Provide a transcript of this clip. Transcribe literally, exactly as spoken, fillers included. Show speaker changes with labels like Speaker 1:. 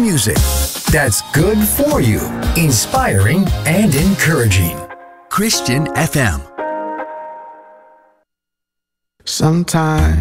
Speaker 1: music that's good for you, inspiring and encouraging. Christian F M.
Speaker 2: Sometimes